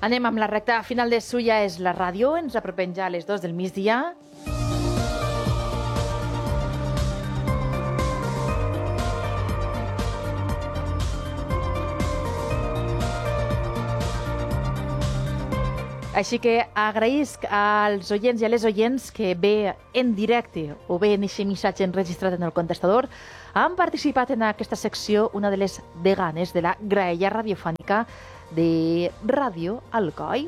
Anem amb la recta final de Suya és la ràdio. Ens apropem ja a les 2 del migdia. Així que agraïsc als oients i a les oients que bé en directe o bé en aquest missatge enregistrat en el contestador han participat en aquesta secció, una de les veganes de la graella radiofònica de Ràdio Alcoi.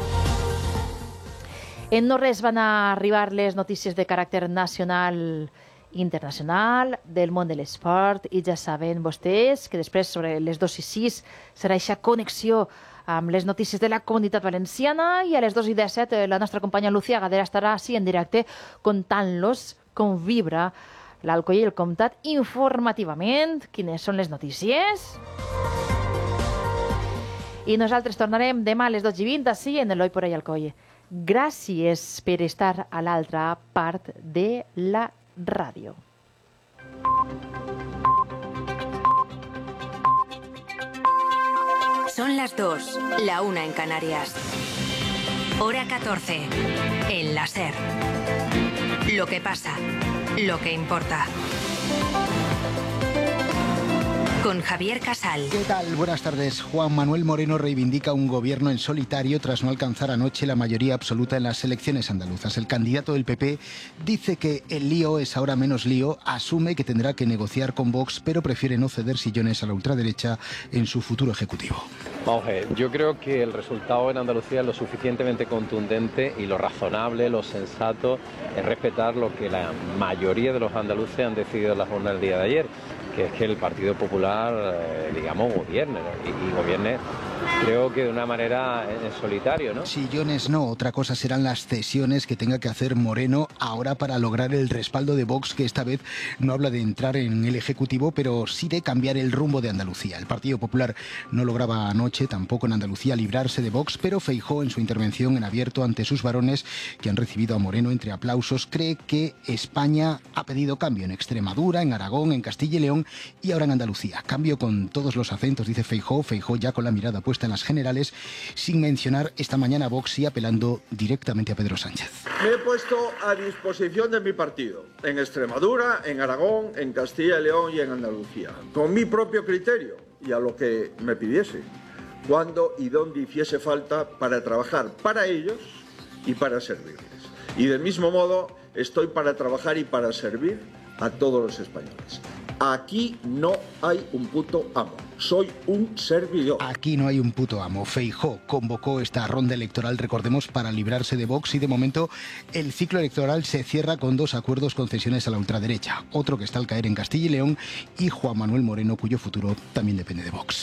En no res van arribar les notícies de caràcter nacional i internacional, del món de l'esport, i ja saben vostès que després sobre les 2 i 6 serà aquesta connexió amb les notícies de la Comunitat Valenciana, i a les 2:17 la nostra companya Lucía Gadera estarà així en directe contant-los com vibra l'Alcoi i el Comtat informativament, quines són les notícies. I nosaltres tornarem demà a les 12:20 així en l'Oi por ahí Alcoi. Gràcies per estar a l'altra part de la ràdio. Son las 2, la 1 en Canarias. Hora 14, en la SER. Lo que pasa, lo que importa. Con Javier Casal. ¿Qué tal? Buenas tardes. Juan Manuel Moreno reivindica un gobierno en solitario tras no alcanzar anoche la mayoría absoluta en las elecciones andaluzas. El candidato del PP dice que el lío es ahora menos lío, asume que tendrá que negociar con Vox, pero prefiere no ceder sillones a la ultraderecha en su futuro ejecutivo. Vamos a ver, yo creo que el resultado en Andalucía es lo suficientemente contundente y lo razonable, lo sensato es respetar lo que la mayoría de los andaluces han decidido en la jornada del día de ayer, que es que el Partido Popular, digamos, gobierne, ¿no? y gobierne, creo que de una manera en solitario, ¿no? Sillones no, otra cosa serán las cesiones que tenga que hacer Moreno ahora para lograr el respaldo de Vox, que esta vez no habla de entrar en el Ejecutivo, pero sí de cambiar el rumbo de Andalucía. El Partido Popular no lograba anoche, tampoco en Andalucía, librarse de Vox, pero Feijóo, en su intervención en abierto ante sus varones, que han recibido a Moreno entre aplausos, cree que España ha pedido cambio en Extremadura, en Aragón, en Castilla y León, y ahora en Andalucía. Cambio con todos los acentos, dice Feijóo. Feijóo ya con la mirada puesta en las generales, sin mencionar esta mañana a Vox y apelando directamente a Pedro Sánchez. Me he puesto a disposición de mi partido, en Extremadura, en Aragón, en Castilla y León y en Andalucía, con mi propio criterio y a lo que me pidiese, cuando y donde hiciese falta para trabajar para ellos y para servirles. Y del mismo modo estoy para trabajar y para servir a todos los españoles. Aquí no hay un puto amo, soy un servidor. Aquí no hay un puto amo. Feijóo convocó esta ronda electoral, recordemos, para librarse de Vox, y de momento el ciclo electoral se cierra con 2 acuerdos concesiones a la ultraderecha. Otro que está al caer en Castilla y León, y Juan Manuel Moreno, cuyo futuro también depende de Vox.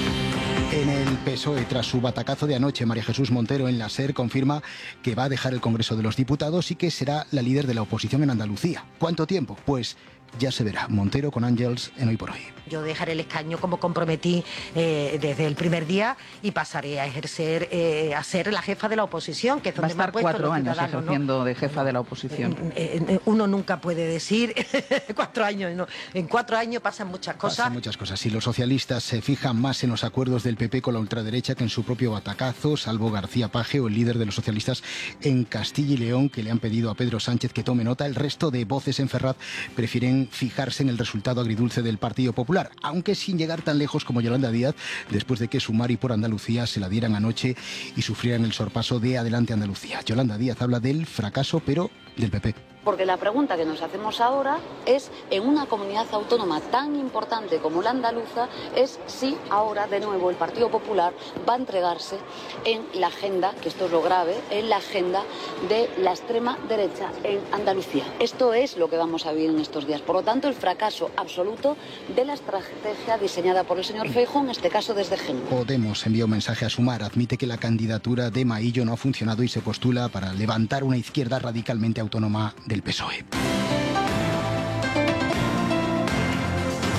En el PSOE, tras su batacazo de anoche, María Jesús Montero en la SER confirma que va a dejar el Congreso de los Diputados y que será la líder de la oposición en Andalucía. ¿Cuánto tiempo? Pues ya se verá. Montero con Ángels en Hoy por Hoy. Yo dejaré el escaño como comprometí desde el primer día y pasaré a ejercer, a ser la jefa de la oposición, que es donde va a estar 4 años ejerciendo, ¿no?, de jefa de la oposición. Uno nunca puede decir 4 años, no. En 4 años pasan muchas cosas. Pasan muchas cosas. Si los socialistas se fijan más en los acuerdos del PP con la ultraderecha que en su propio batacazo, salvo García Paje, o el líder de los socialistas en Castilla y León, que le han pedido a Pedro Sánchez que tome nota, el resto de voces en Ferraz prefieren fijarse en el resultado agridulce del Partido Popular, aunque sin llegar tan lejos como Yolanda Díaz, después de que Sumar y Por Andalucía se la dieran anoche y sufrieran el sorpaso de Adelante Andalucía. Yolanda Díaz habla del fracaso, pero del PP. Porque la pregunta que nos hacemos ahora es, en una comunidad autónoma tan importante como la andaluza, es si ahora de nuevo el Partido Popular va a entregarse en la agenda, que esto es lo grave, en la agenda de la extrema derecha en Andalucía. Esto es lo que vamos a vivir en estos días. Por lo tanto, el fracaso absoluto de la estrategia diseñada por el señor Feijóo, en este caso desde Génova. Podemos envía un mensaje a Sumar, admite que la candidatura de Maillo no ha funcionado y se postula para levantar una izquierda radicalmente autónoma del PSOE.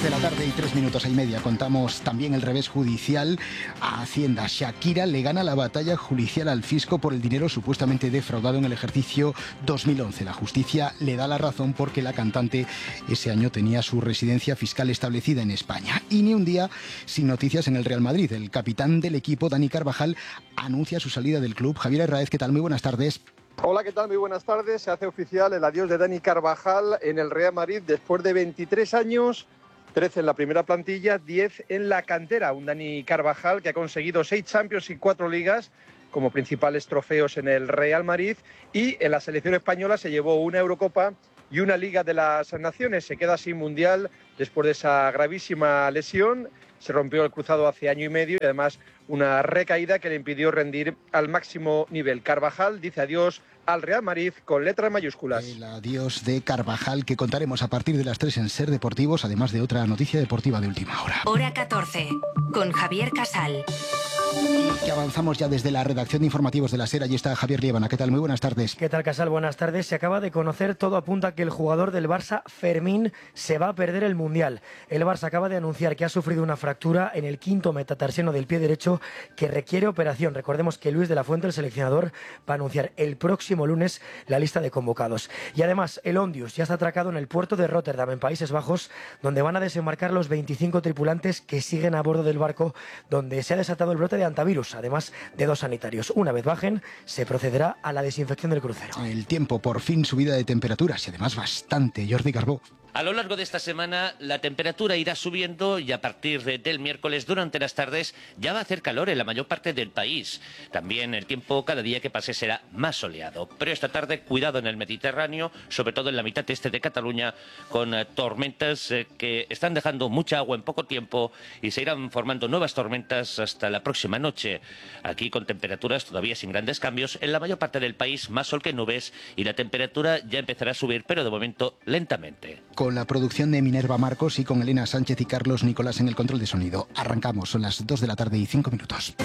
de la tarde y 3 minutos y media. Contamos también el revés judicial a Hacienda. Shakira le gana la batalla judicial al fisco por el dinero supuestamente defraudado en el ejercicio 2011. La justicia le da la razón porque la cantante ese año tenía su residencia fiscal establecida en España. Y ni un día sin noticias en el Real Madrid. El capitán del equipo, Dani Carvajal, anuncia su salida del club. Javier Herráez, ¿qué tal? Muy buenas tardes. Hola, ¿qué tal? Muy buenas tardes. Se hace oficial el adiós de Dani Carvajal en el Real Madrid después de 23 años, 13 en la primera plantilla, 10 en la cantera. Un Dani Carvajal que ha conseguido 6 Champions y 4 Ligas como principales trofeos en el Real Madrid, y en la selección española se llevó una Eurocopa y una Liga de las Naciones. Se queda sin Mundial después de esa gravísima lesión. Se rompió el cruzado hace año y medio y además una recaída que le impidió rendir al máximo nivel. Carvajal dice adiós al Real Madrid con letras mayúsculas. El adiós de Carvajal que contaremos a partir de las 3 en Ser Deportivos, además de otra noticia deportiva de última hora. Hora 14, con Javier Casal. Y que avanzamos ya desde la redacción de informativos de la SER. Allí está Javier Liébana. ¿Qué tal? Muy buenas tardes. ¿Qué tal, Casal? Buenas tardes. Se acaba de conocer, todo apunta que el jugador del Barça, Fermín, se va a perder el Mundial. El Barça acaba de anunciar que ha sufrido una fractura en el quinto metatarsiano del pie derecho que requiere operación. Recordemos que Luis de la Fuente, el seleccionador, va a anunciar el próximo lunes la lista de convocados. Y además, el Ondius ya está atracado en el puerto de Rotterdam, en Países Bajos, donde van a desembarcar los 25 tripulantes que siguen a bordo del barco donde se ha desatado el brote de antivirus, además de 2 sanitarios. Una vez bajen, se procederá a la desinfección del crucero. El tiempo, por fin subida de temperaturas y además bastante. Jordi Carbó. A lo largo de esta semana la temperatura irá subiendo y a partir del miércoles durante las tardes ya va a hacer calor en la mayor parte del país. También el tiempo cada día que pase será más soleado. Pero esta tarde cuidado en el Mediterráneo, sobre todo en la mitad este de Cataluña, con tormentas que están dejando mucha agua en poco tiempo y se irán formando nuevas tormentas hasta la próxima noche. Aquí con temperaturas todavía sin grandes cambios, en la mayor parte del país más sol que nubes y la temperatura ya empezará a subir, pero de momento lentamente. Con la producción de Minerva Marcos y con Elena Sánchez y Carlos Nicolás en el control de sonido. Arrancamos, son las 2 de la tarde y 5 minutos.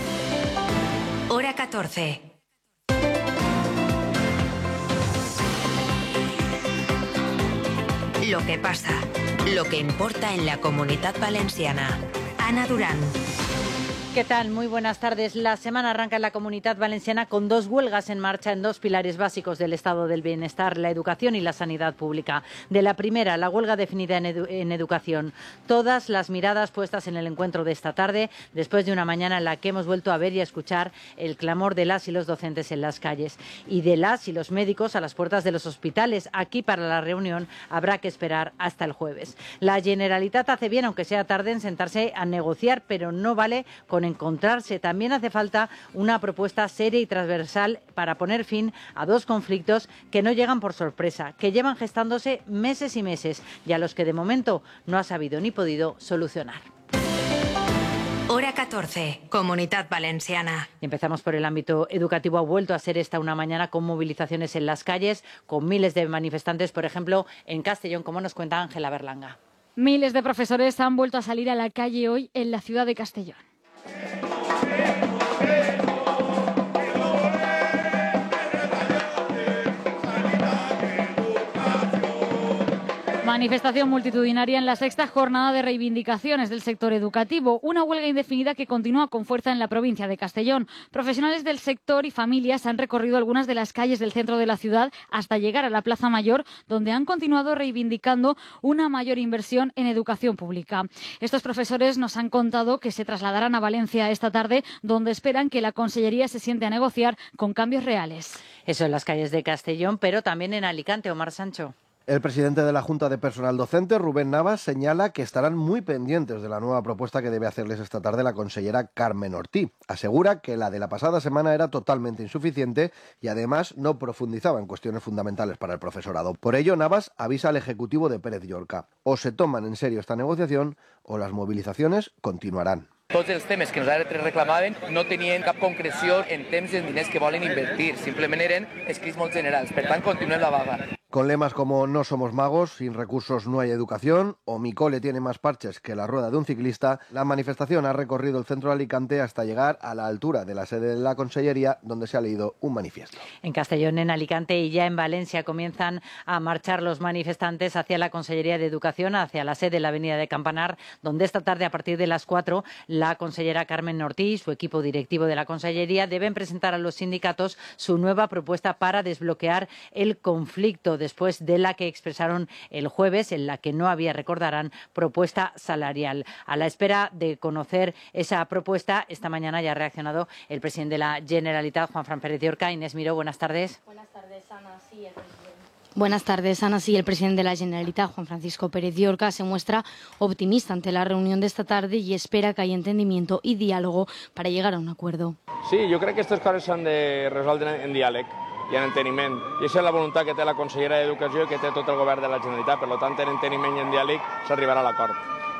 Hora 14. Lo que pasa, lo que importa en la Comunitat Valenciana. Ana Durán. ¿Qué tal? Muy buenas tardes. La semana arranca en la Comunitat Valenciana con 2 huelgas en marcha en 2 pilares básicos del estado del bienestar, la educación y la sanidad pública. De la primera, la huelga definida en educación. Todas las miradas puestas en el encuentro de esta tarde, después de una mañana en la que hemos vuelto a ver y a escuchar el clamor de las y los docentes en las calles y de las y los médicos a las puertas de los hospitales. Aquí para la reunión habrá que esperar hasta el jueves. La Generalitat hace bien, aunque sea tarde, en sentarse a negociar, pero no vale con encontrarse. También hace falta una propuesta seria y transversal para poner fin a 2 conflictos que no llegan por sorpresa, que llevan gestándose meses y meses y a los que de momento no ha sabido ni podido solucionar. Hora 14, Comunitat Valenciana. Y empezamos por el ámbito educativo. Ha vuelto a ser esta una mañana con movilizaciones en las calles, con miles de manifestantes, por ejemplo, en Castellón, como nos cuenta Ángela Berlanga. Miles de profesores han vuelto a salir a la calle hoy en la ciudad de Castellón. Manifestación multitudinaria en la 6ª jornada de reivindicaciones del sector educativo. Una huelga indefinida que continúa con fuerza en la provincia de Castellón. Profesionales del sector y familias han recorrido algunas de las calles del centro de la ciudad hasta llegar a la Plaza Mayor, donde han continuado reivindicando una mayor inversión en educación pública. Estos profesores nos han contado que se trasladarán a Valencia esta tarde, donde esperan que la Consellería se siente a negociar con cambios reales. Eso en las calles de Castellón, pero también en Alicante. Omar Sancho. El presidente de la Junta de Personal Docente, Rubén Navas, señala que estarán muy pendientes de la nueva propuesta que debe hacerles esta tarde la consellera Carmen Ortí. Asegura que la de la pasada semana era totalmente insuficiente y además no profundizaba en cuestiones fundamentales para el profesorado. Por ello, Navas avisa al Ejecutivo de Pérez Llorca. O se toman en serio esta negociación o las movilizaciones continuarán. Tots els temes que nosaltres reclamaven no tenien cap concreció en temps i en diners que volen invertir, simplement eren escrits molt generals. Per tant, continuem la vaga. Con lemas como "no somos magos, sin recursos no hay educación" o "mi cole tiene más parches que la rueda de un ciclista", la manifestación ha recorrido el centro de Alicante hasta llegar a la altura de la sede de la Consellería, donde se ha leído un manifiesto. En Castellón, en Alicante y ya en Valencia comienzan a marchar los manifestantes hacia la Consellería de Educación, hacia la sede de la Avenida de Campanar, donde esta tarde, a partir de las 4, la consellera Carmen Ortí y su equipo directivo de la Consellería deben presentar a los sindicatos su nueva propuesta para desbloquear el conflicto, después de la que expresaron el jueves, en la que no había, recordarán, propuesta salarial. A la espera de conocer esa propuesta, esta mañana ya ha reaccionado el presidente de la Generalitat, Juanfran Pérez de Orca. Inés Miró, buenas tardes. Buenas tardes, Ana. Sí, Buenas tardes, Ana. Sí, el presidente de la Generalitat, Juan Francisco Pérez de Orca, se muestra optimista ante la reunión de esta tarde y espera que haya entendimiento y diálogo para llegar a un acuerdo. Sí, jo crec que aquestes coses s'han de resoldre en diàleg i en enteniment. I aquesta és la voluntat que té la consellera d'Educació i que té tot el govern de la Generalitat. Per tant, en enteniment i en diàleg s'arribarà a l'acord.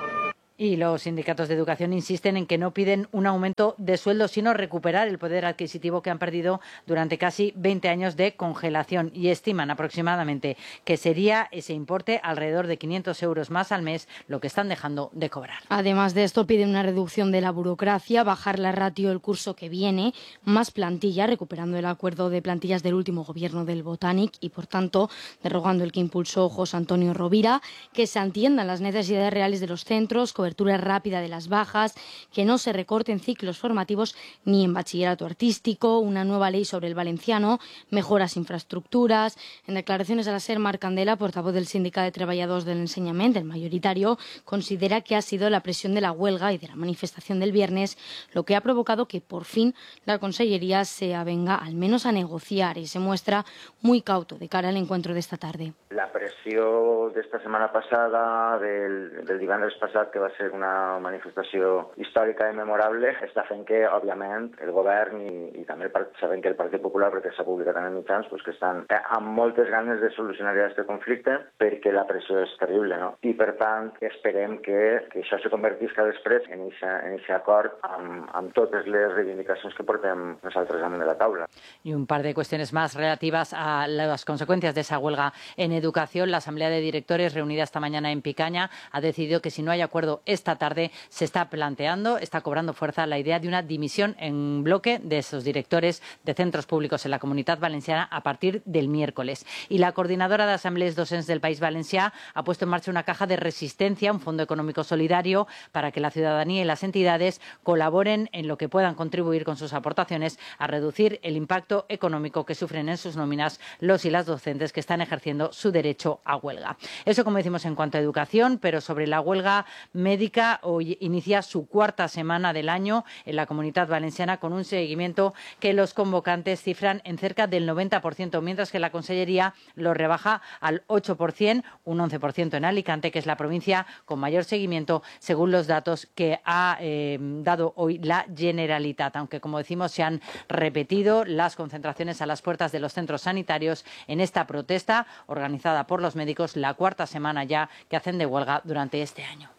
Y los sindicatos de educación insisten en que no piden un aumento de sueldo, sino recuperar el poder adquisitivo que han perdido durante casi 20 años de congelación, y estiman aproximadamente que sería ese importe alrededor de 500 euros más al mes lo que están dejando de cobrar. Además de esto, piden una reducción de la burocracia, bajar la ratio el curso que viene, más plantilla, recuperando el acuerdo de plantillas del último gobierno del Botanic y, por tanto, derogando el que impulsó José Antonio Rovira, que se atiendan las necesidades reales de los centros, cobertura rápida de las bajas, que no se recorten ciclos formativos ni en bachillerato artístico, una nueva ley sobre el valenciano, mejoras infraestructuras. En declaraciones a la SER, Marc Candela, portavoz del Sindicat de Treballadors del Enseñament, el mayoritario, considera que ha sido la presión de la huelga y de la manifestación del viernes lo que ha provocado que por fin la Consellería se avenga al menos a negociar, y se muestra muy cauto de cara al encuentro de esta tarde. La pressió d'esta setmana passada, del divendres passat, que va ser una manifestació històrica i memorable, està fent que, òbviament, el govern i també sabem que el Partit Popular, perquè s'ha publicat en els mitjans, pues, que estan amb moltes ganes de solucionar aquest conflicte, perquè la pressió és terrible, no? I, per tant, esperem que això se convertisca després en aquest acord amb totes les reivindicacions que portem nosaltres damunt de la taula. Y un par de cuestiones más relativas a las consecuencias de esa huelga en educación. La Asamblea de Directores, reunida esta mañana en Picaña, ha decidido que si no hay acuerdo esta tarde, se está planteando, está cobrando fuerza la idea de una dimisión en bloque de esos directores de centros públicos en la Comunitat Valenciana a partir del miércoles. Y la coordinadora de asamblees docents del País Valencià ha puesto en marcha una caja de resistencia, un fondo económico solidario, para que la ciudadanía y las entidades colaboren en lo que puedan contribuir con sus aportaciones a reducir el impacto económico que sufren en sus nóminas los y las docentes que están ejerciendo su derecho a huelga. Eso, como decimos, en cuanto a educación, pero sobre la huelga médica, hoy inicia su cuarta semana del año en la Comunitat Valenciana, con un seguimiento que los convocantes cifran en cerca del 90%, mientras que la Consellería lo rebaja al 8%, un 11% en Alicante, que es la provincia con mayor seguimiento, según los datos que ha dado hoy la Generalitat, aunque, como decimos, se han repetido las concentraciones a las puertas de los centros sanitarios en esta protesta organizada por los médicos, la cuarta semana ya que hacen de huelga durante este año.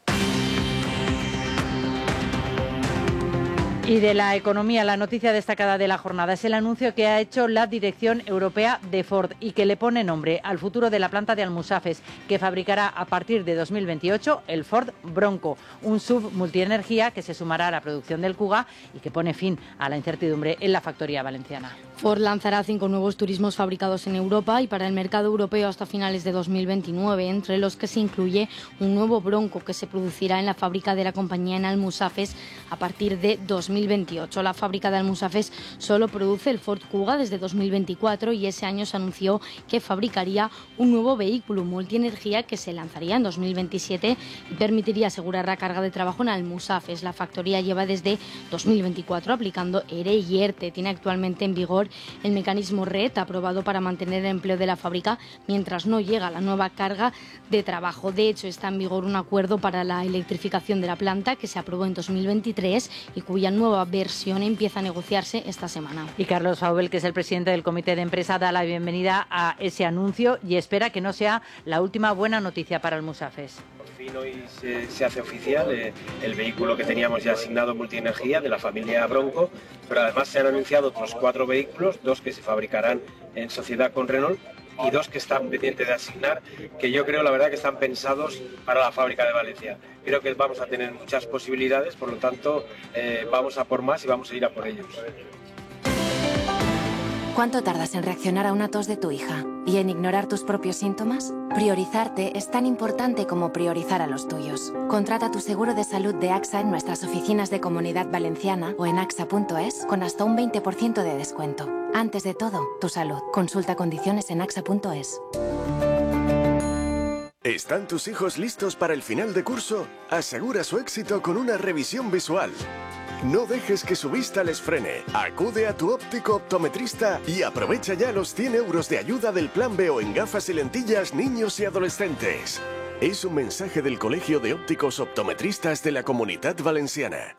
Y de la economía, la noticia destacada de la jornada es el anuncio que ha hecho la dirección europea de Ford y que le pone nombre al futuro de la planta de Almusafes, que fabricará a partir de 2028 el Ford Bronco, un SUV multienergía que se sumará a la producción del Kuga y que pone fin a la incertidumbre en la factoría valenciana. Ford lanzará 5 nuevos turismos fabricados en Europa y para el mercado europeo hasta finales de 2029, entre los que se incluye un nuevo Bronco que se producirá en la fábrica de la compañía en Almusafes a partir de 2028. La fábrica de Almusafes solo produce el Ford Kuga desde 2024 y ese año se anunció que fabricaría un nuevo vehículo multienergía que se lanzaría en 2027 y permitiría asegurar la carga de trabajo en Almusafes. La factoría lleva desde 2024 aplicando ERE y ERTE. Tiene actualmente en vigor el mecanismo RED, aprobado para mantener el empleo de la fábrica mientras no llega la nueva carga de trabajo. De hecho, está en vigor un acuerdo para la electrificación de la planta que se aprobó en 2023 y cuya nueva versión empieza a negociarse esta semana. Y Carlos Faubel, que es el presidente del comité de empresa, da la bienvenida a ese anuncio y espera que no sea la última buena noticia para Almusafes. Por fin hoy se hace oficial el vehículo que teníamos ya asignado multienergía de la familia Bronco, pero además se han anunciado otros 4 vehículos, 2 que se fabricarán en sociedad con Renault, y 2 que están pendientes de asignar, que yo creo la verdad que están pensados para la fábrica de Valencia. Creo que vamos a tener muchas posibilidades, por lo tanto vamos a por más y vamos a ir a por ellos. ¿Cuánto tardas en reaccionar a una tos de tu hija y en ignorar tus propios síntomas? Priorizarte es tan importante como priorizar a los tuyos. Contrata tu seguro de salud de AXA en nuestras oficinas de Comunidad Valenciana o en axa.es con hasta un 20% de descuento. Antes de todo, tu salud. Consulta condiciones en axa.es. ¿Están tus hijos listos para el final de curso? Asegura su éxito con una revisión visual. No dejes que su vista les frene. Acude a tu óptico optometrista y aprovecha ya los 100 euros de ayuda del Plan B o en gafas y lentillas niños y adolescentes. Es un mensaje del Colegio de Ópticos Optometristas de la Comunidad Valenciana.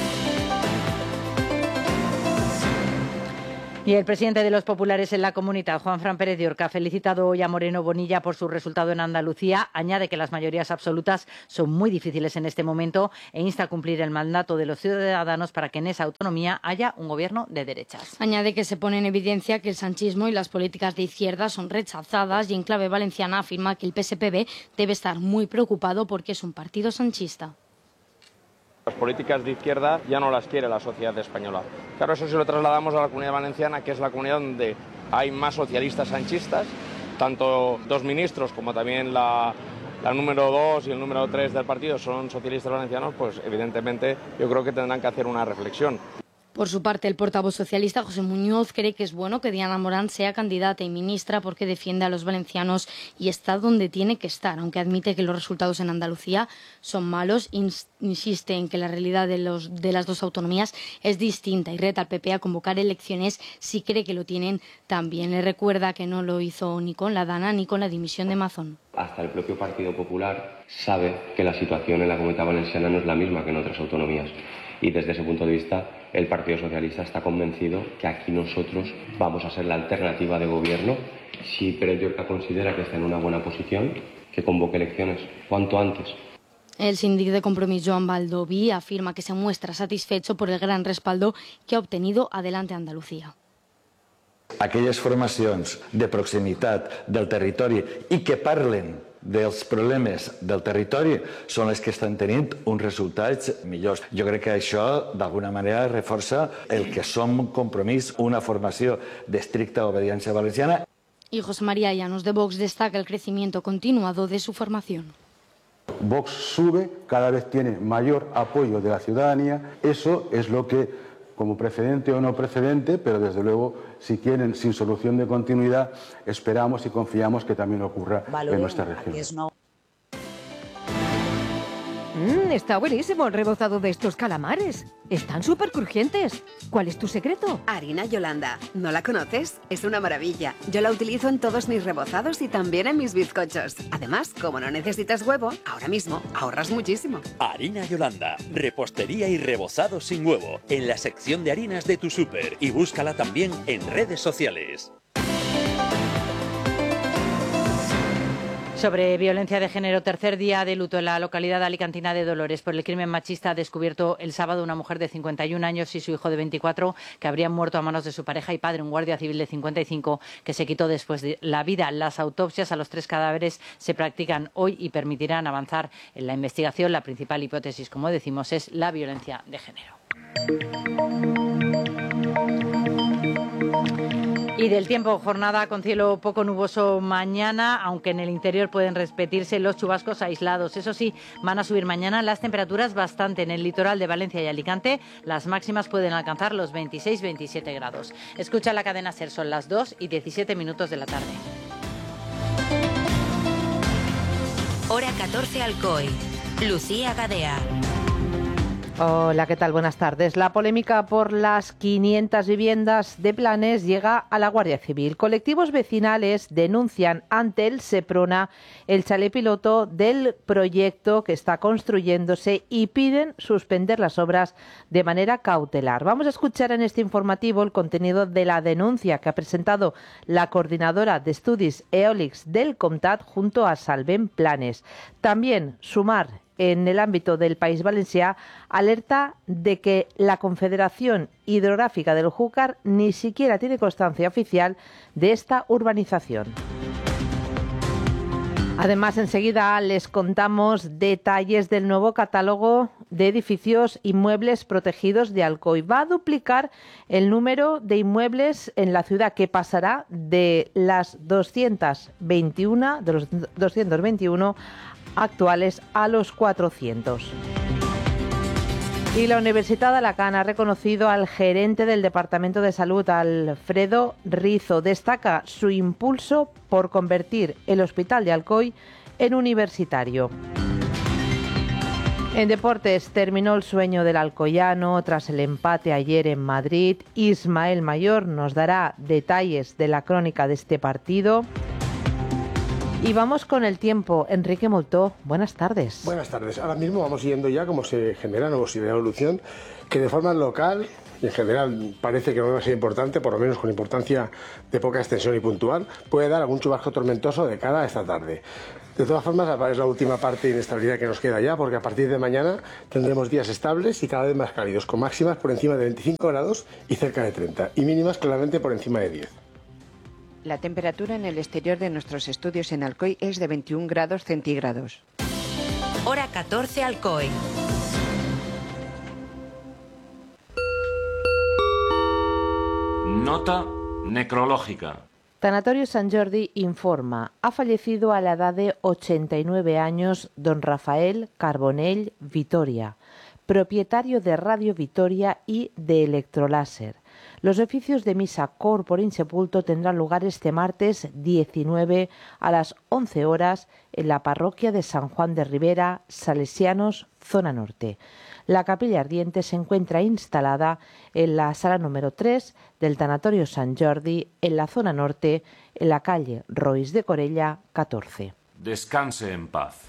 Y el presidente de los populares en la Comunidad, Juanfran Pérez de Orca, ha felicitado hoy a Moreno Bonilla por su resultado en Andalucía. Añade que las mayorías absolutas son muy difíciles en este momento e insta a cumplir el mandato de los ciudadanos para que en esa autonomía haya un gobierno de derechas. Añade que se pone en evidencia que el sanchismo y las políticas de izquierda son rechazadas y en clave valenciana afirma que el PSPB debe estar muy preocupado porque es un partido sanchista. Las políticas de izquierda ya no las quiere la sociedad española. Claro, eso se lo trasladamos a la Comunidad Valenciana, que es la comunidad donde hay más socialistas sanchistas, tanto 2 ministros como también la número 2 y el número 3 del partido son socialistas valencianos, pues evidentemente yo creo que tendrán que hacer una reflexión. Por su parte, el portavoz socialista, José Muñoz, cree que es bueno que Diana Morán sea candidata y ministra porque defiende a los valencianos y está donde tiene que estar, aunque admite que los resultados en Andalucía son malos. Insiste en que la realidad de las dos autonomías es distinta y reta al PP a convocar elecciones si cree que lo tienen también. Le recuerda que no lo hizo ni con la Dana ni con la dimisión de Mazón. Hasta el propio Partido Popular sabe que la situación en la Comunidad Valenciana no es la misma que en otras autonomías. Y desde ese punto de vista, el Partido Socialista está convencido que aquí nosotros vamos a ser la alternativa de gobierno. Si Pérez de Orca considera que está en una buena posición, que convoque elecciones cuanto antes. El síndic de Compromís, Joan Baldoví, afirma que se muestra satisfecho por el gran respaldo que ha obtenido Adelante Andalucía. Aquelles formacions de proximitat del territori i que parlen dels problemes del territori són les que estan tenint uns resultats millors. Jo crec que això, d'alguna manera, reforça el que som Compromís, una formació d'estricta obediència valenciana. Y José María Llanos de Vox destaca el crecimiento continuado de su formación. Vox sube, cada vez tiene mayor apoyo de la ciudadanía. Eso es lo que, como precedente o no precedente, pero desde luego, si quieren, sin solución de continuidad, esperamos y confiamos que también ocurra en nuestra región. Está buenísimo el rebozado de estos calamares. Están súper crujientes. ¿Cuál es tu secreto? Harina Yolanda. ¿No la conoces? Es una maravilla. Yo la utilizo en todos mis rebozados y también en mis bizcochos. Además, como no necesitas huevo, ahora mismo ahorras muchísimo. Harina Yolanda. Repostería y rebozado sin huevo. En la sección de harinas de tu súper. Y búscala también en redes sociales. Sobre violencia de género, tercer día de luto en la localidad alicantina de Dolores por el crimen machista descubierto el sábado una mujer de 51 años y su hijo de 24 que habrían muerto a manos de su pareja y padre, un guardia civil de 55 que se quitó después de la vida. Las autopsias a los 3 cadáveres se practican hoy y permitirán avanzar en la investigación. La principal hipótesis, como decimos, es la violencia de género. Y del tiempo, jornada con cielo poco nuboso mañana, aunque en el interior pueden repetirse los chubascos aislados. Eso sí, van a subir mañana las temperaturas bastante. En el litoral de Valencia y Alicante, las máximas pueden alcanzar los 26-27 grados. Escucha la cadena SER, son las 2:17 de la tarde. Hora 14 Alcoy. Lucía Gadea. Hola, ¿qué tal? Buenas tardes. La polémica por las 500 viviendas de Planes llega a la Guardia Civil. Colectivos vecinales denuncian ante el Seprona el chalet piloto del proyecto que está construyéndose y piden suspender las obras de manera cautelar. Vamos a escuchar en este informativo el contenido de la denuncia que ha presentado la coordinadora de estudis eòlics del Comtat junto a Salvem Planes. También Sumar, en el ámbito del País Valencià, alerta de que la Confederación Hidrográfica del Júcar ni siquiera tiene constancia oficial de esta urbanización. Además, enseguida les contamos detalles del nuevo catálogo de edificios inmuebles protegidos de Alcoy. Va a duplicar el número de inmuebles en la ciudad, que pasará de los 221 actuales a los 400. Y la Universitat d'Alacant ha reconocido al gerente del Departamento de Salud, Alfredo Rizo. Destaca su impulso por convertir el Hospital de Alcoy en universitario. En deportes, terminó el sueño del alcoyano tras el empate ayer en Madrid. Ismael Mayor nos dará detalles de la crónica de este partido. Y vamos con el tiempo. Enrique Moltó, buenas tardes. Buenas tardes. Ahora mismo vamos yendo ya cómo se genera nubosidad de evolución, que de forma local y en general parece que no va a ser importante, por lo menos con importancia de poca extensión y puntual, puede dar algún chubasco tormentoso de cara a esta tarde. De todas formas, es la última parte de inestabilidad que nos queda ya, porque a partir de mañana tendremos días estables y cada vez más cálidos, con máximas por encima de 25 grados y cerca de 30, y mínimas claramente por encima de 10. La temperatura en el exterior de nuestros estudios en Alcoy es de 21 grados centígrados. Hora 14 Alcoy. Nota necrológica. Tanatorio Sant Jordi informa: ha fallecido a la edad de 89 años don Rafael Carbonell Vitoria, propietario de Radio Vitoria y de Electroláser. Los oficios de misa corpore insepulto tendrán lugar este martes 19 a las 11 horas en la parroquia de San Juan de Ribera, Salesianos, zona norte. La capilla ardiente se encuentra instalada en la sala número 3 del Tanatorio Sant Jordi, en la zona norte, en la calle Roís de Corella, 14. Descanse en paz.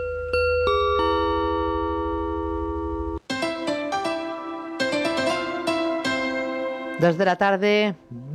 2 de la tarde,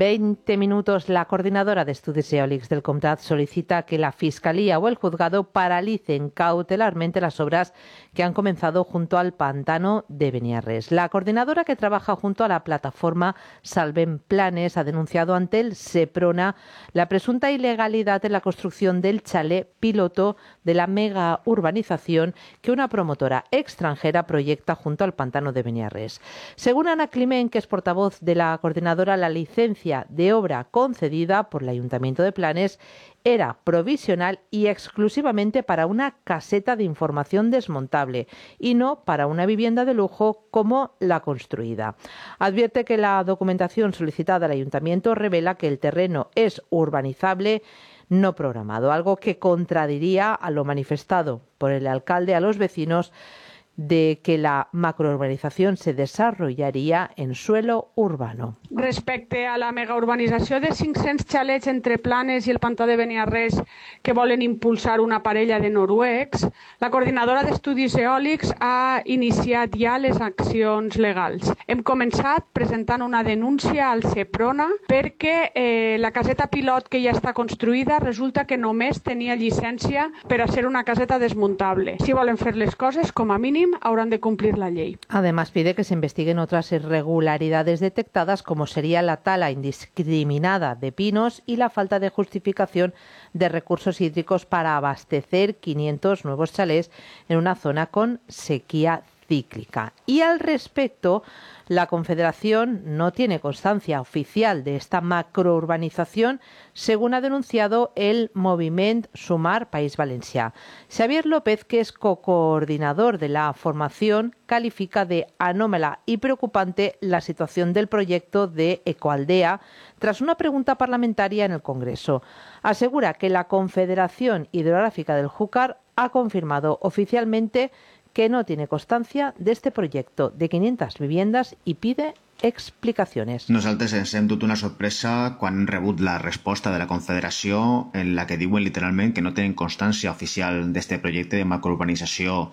20 minutos. La coordinadora de estudios eòlics del Comtat solicita que la Fiscalía o el Juzgado paralicen cautelarmente las obras que han comenzado junto al pantano de Beniarrés. La coordinadora, que trabaja junto a la plataforma Salvem Planes, ha denunciado ante el Seprona la presunta ilegalidad en la construcción del chalet piloto de la mega urbanización que una promotora extranjera proyecta junto al pantano de Beniarrés. Según Ana Climent, que es portavoz de la coordinadora, la licencia de obra concedida por el Ayuntamiento de Planes era provisional y exclusivamente para una caseta de información desmontable y no para una vivienda de lujo como la construida. Advierte que la documentación solicitada al Ayuntamiento revela que el terreno es urbanizable no programado, algo que contradiría a lo manifestado por el alcalde a los vecinos de que la macrourbanización se desarrollaria en suelo urbano. Respecte a la megaurbanizació de 500 xalets entre Planes i el pantà de Beniarrés que volen impulsar una parella de noruecs, la coordinadora d'estudis eòlics ha iniciat ja les accions legals. Hem començat presentant una denúncia al Seprona perquè la caseta pilot que ja està construïda resulta que només tenia llicència per a ser una caseta desmuntable. Si volen fer les coses, com a mínim, haurán de cumplir la ley. Además, pide que se investiguen otras irregularidades detectadas, como sería la tala indiscriminada de pinos y la falta de justificación de recursos hídricos para abastecer 500 nuevos chalés en una zona con sequía cíclica. Y al respecto, la Confederación no tiene constancia oficial de esta macrourbanización, según ha denunciado el Moviment Sumar País Valencià. Xavier López, que es cocoordinador de la formación, califica de anómala y preocupante la situación del proyecto de Ecoaldea tras una pregunta parlamentaria en el Congreso. Asegura que la Confederación Hidrográfica del Júcar ha confirmado oficialmente que no tiene constancia de este proyecto de 500 viviendas y pide explicaciones. Nosaltres ens hem dut una sorpresa quan hem rebut la resposta de la Confederació en la que diuen literalment que no tenen constància oficial d'este projecte de macrourbanització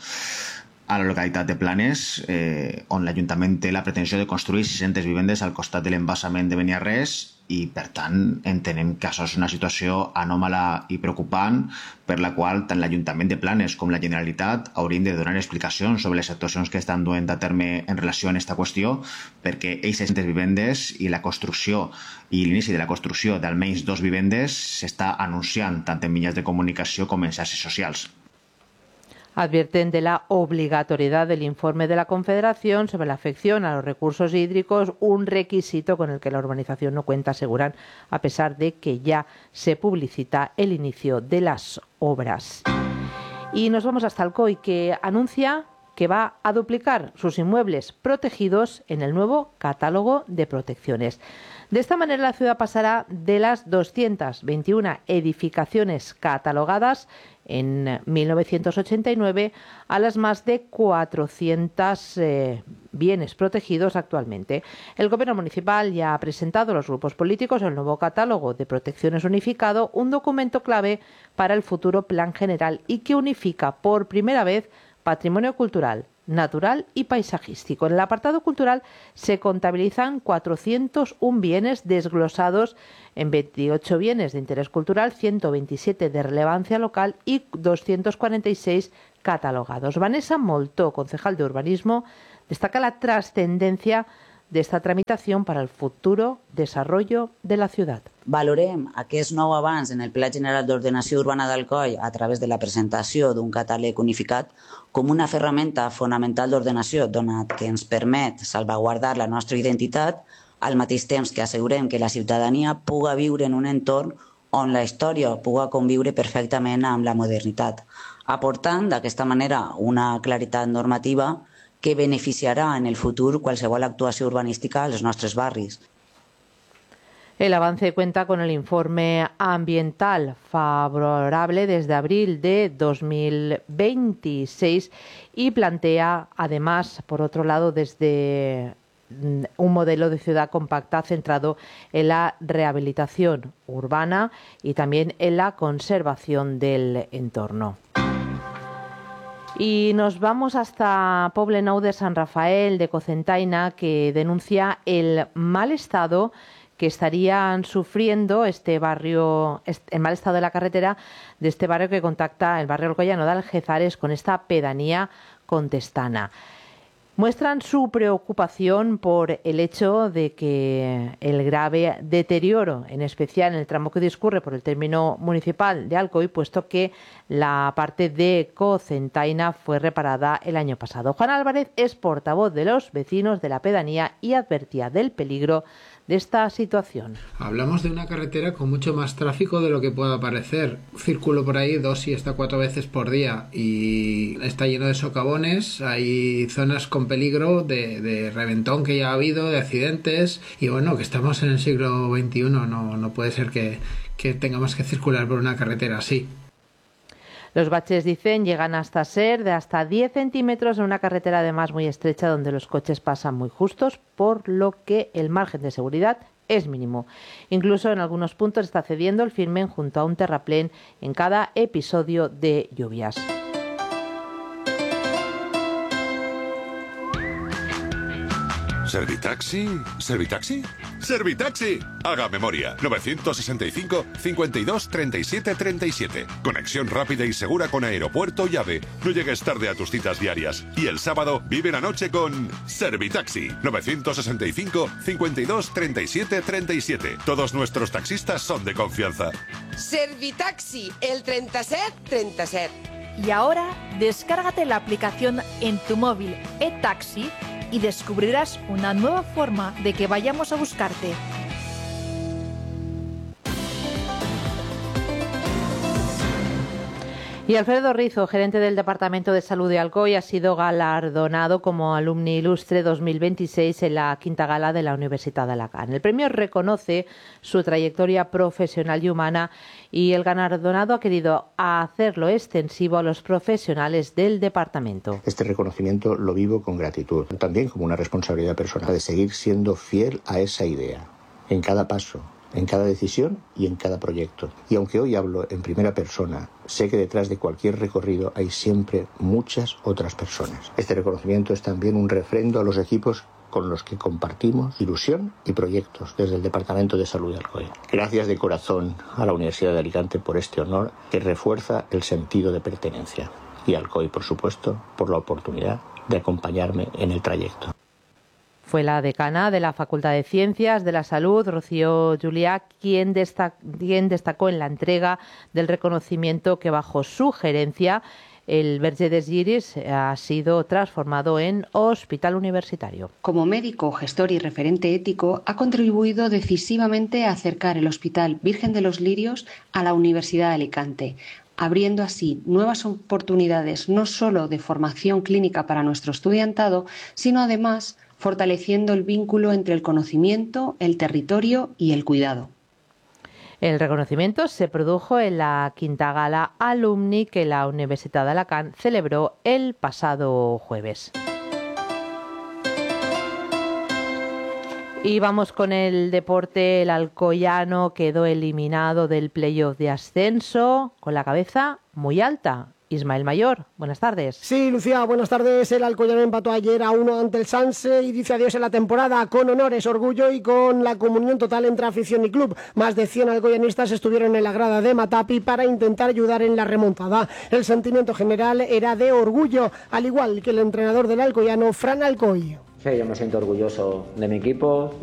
a la localitat de Planes, on l'Ajuntament té la pretensió de construir 600 vivendes al costat de l'embassament de Beniarrés i, per tant, entenem que això és una situació anòmala i preocupant per la qual tant l'Ajuntament de Planes com la Generalitat haurien de donar explicacions sobre les actuacions que estan duent a terme en relació amb aquesta qüestió, perquè aquestes vivendes i la construcció i l'inici de la construcció d'almenys 2 vivendes s'està anunciant tant en mitjans de comunicació com en xarxes socials. Advierten de la obligatoriedad del informe de la Confederación sobre la afección a los recursos hídricos, un requisito con el que la urbanización no cuenta, aseguran, a pesar de que ya se publicita el inicio de las obras. Y nos vamos hasta Alcoy, que anuncia que va a duplicar sus inmuebles protegidos en el nuevo catálogo de protecciones. De esta manera, la ciudad pasará de las 221 edificaciones catalogadas en 1989 a las más de 400 bienes protegidos actualmente. El Gobierno municipal ya ha presentado a los grupos políticos el nuevo catálogo de protecciones unificado, un documento clave para el futuro plan general y que unifica por primera vez patrimonio cultural, natural y paisajístico. En el apartado cultural se contabilizan 401 bienes desglosados en 28 bienes de interés cultural, 127 de relevancia local y 246 catalogados. Vanessa Moltó, concejal de urbanismo, destaca la trascendencia de esta tramitación para el futuro desarrollo de la ciudad. Valorem aquest nou avanç en el Pla General d'Ordenació Urbana d'Alcoi a través de la presentació d'un catàleg unificat com una ferramenta fonamental d'ordenació, donat que ens permet salvaguardar la nostra identitat, al mateix temps que assegurem que la ciutadania puga viure en un entorn on la història puga conviure perfectament amb la modernitat, aportant d'aquesta manera una claritat normativa que beneficiará en el futuro qualsevol actuació urbanística a los nuestros barrios. El avance cuenta con el informe ambiental favorable desde abril de 2026 y plantea, además, por otro lado, desde un modelo de ciudad compacta centrado en la rehabilitación urbana y también en la conservación del entorno. Y nos vamos hasta Poblenou de San Rafael, de Cocentaina, que denuncia el mal estado que estarían sufriendo el mal estado de la carretera de este barrio que contacta el barrio alcoyano de Algezares con esta pedanía contestana. Muestran su preocupación por el hecho de que el grave deterioro, en especial en el tramo que discurre por el término municipal de Alcoy, puesto que la parte de Cocentaina fue reparada el año pasado. Juan Álvarez es portavoz de los vecinos de la pedanía y advertía del peligro de esta situación. Hablamos de una carretera con mucho más tráfico de lo que pueda parecer. Circulo por ahí 2 y hasta 4 veces por día y está lleno de socavones, hay zonas con peligro de reventón que ya ha habido, de accidentes, y bueno, que estamos en el siglo XXI, no puede ser que tengamos que circular por una carretera así. Los baches, dicen, llegan hasta ser de hasta 10 centímetros en una carretera además muy estrecha donde los coches pasan muy justos, por lo que el margen de seguridad es mínimo. Incluso en algunos puntos está cediendo el firmen junto a un terraplén en cada episodio de lluvias. ¿Servitaxi? ¿Servitaxi? ¡Servitaxi! Haga memoria. 965 52 37 37. Conexión rápida y segura con aeropuerto y AVE. No llegues tarde a tus citas diarias. Y el sábado vive la noche con Servitaxi. 965 52 37 37. Todos nuestros taxistas son de confianza. Servitaxi, el 37 37. Y ahora, descárgate la aplicación en tu móvil eTaxi y descubrirás una nueva forma de que vayamos a buscarte. Y Alfredo Rizo, gerente del Departamento de Salud de Alcoy, ha sido galardonado como Alumni Ilustre 2026 en la quinta gala de la Universidad de Alacant. El premio reconoce su trayectoria profesional y humana y el galardonado ha querido hacerlo extensivo a los profesionales del departamento. Este reconocimiento lo vivo con gratitud, también como una responsabilidad personal de seguir siendo fiel a esa idea, en cada paso, en cada decisión y en cada proyecto. Y aunque hoy hablo en primera persona, sé que detrás de cualquier recorrido hay siempre muchas otras personas. Este reconocimiento es también un refrendo a los equipos con los que compartimos ilusión y proyectos desde el Departamento de Salud de Alcoy. Gracias de corazón a la Universidad de Alicante por este honor que refuerza el sentido de pertenencia. Y a Alcoy, por supuesto, por la oportunidad de acompañarme en el trayecto. Fue la decana de la Facultad de Ciencias de la Salud, Rocío Juliá, quien destacó en la entrega del reconocimiento que bajo su gerencia el Verge des Lliris ha sido transformado en hospital universitario. Como médico, gestor y referente ético, ha contribuido decisivamente a acercar el Hospital Virgen de los Lirios a la Universidad de Alicante, abriendo así nuevas oportunidades no solo de formación clínica para nuestro estudiantado, sino además fortaleciendo el vínculo entre el conocimiento, el territorio y el cuidado. El reconocimiento se produjo en la quinta gala Alumni que la Universidad de Alacant celebró el pasado jueves. Y vamos con el deporte. El alcoyano quedó eliminado del playoff de ascenso con la cabeza muy alta. Ismael Mayor, buenas tardes. Sí, Lucía, buenas tardes. El Alcoyano empató ayer a 1 ante el Sanse y dice adiós en la temporada con honores, orgullo y con la comunión total entre afición y club. Más de 100 alcoyanistas estuvieron en la grada de Matapi para intentar ayudar en la remontada. El sentimiento general era de orgullo, al igual que el entrenador del Alcoyano, Fran Alcoy. Sí, yo me siento orgulloso de mi equipo,